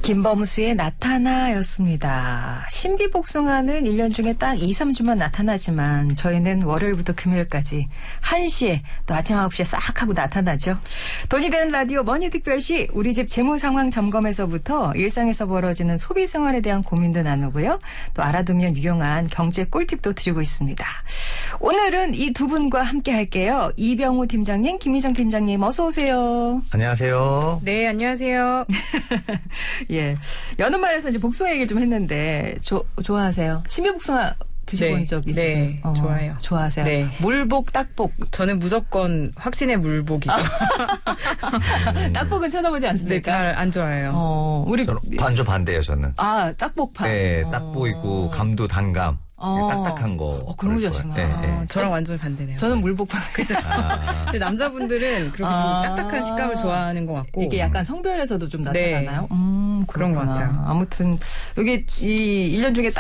김범수의 나타나였습니다. 신비복숭아는 1년 중에 딱 2, 3주만 나타나지만 저희는 월요일부터 금요일까지 1시에 또 아침 9시에 싹 하고 나타나죠. 돈이 되는 라디오 머니특별시 우리 집 재무상황 점검에서부터 일상에서 벌어지는 소비생활에 대한 고민도 나누고요. 또 알아두면 유용한 경제 꿀팁도 드리고 있습니다. 오늘은 이 두 분과 함께 할게요. 이병우 팀장님, 김희정 팀장님 어서 오세요. 안녕하세요. 네, 안녕하세요. 예, 여는 말에서 이제 복숭아 얘기를 좀 했는데 좋아하세요? 신비복숭아 드셔본 네, 적 있으세요? 네, 좋아요. 좋아하세요? 네. 물복, 딱복. 저는 무조건 확신의 물복이죠. 딱복은 쳐다보지 않습니까? 네, 잘 안 좋아해요. 우리 반조 반대예요, 저는. 딱복파. 네, 딱보이고 감도 단감. 딱딱한 거. 그런 거 좋아하시구나. 네. 저랑 완전히 반대네요. 저는 물복파. 그죠? 근데 남자분들은 그렇게 좀 딱딱한 식감을 좋아하는 것 같고. 이게 약간 성별에서도 좀 나타나나요? 네. 그런 것 같아요. 아무튼, 여기 이 1년 중에